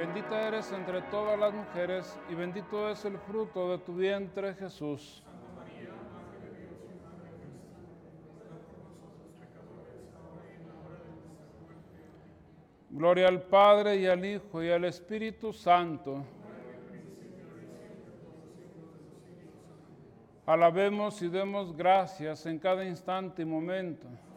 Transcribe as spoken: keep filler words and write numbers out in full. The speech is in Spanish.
Bendita eres entre todas las mujeres, y bendito es el fruto de tu vientre, Jesús. Gloria al Padre, y al Hijo, y al Espíritu Santo. Alabemos y demos gracias en cada instante y momento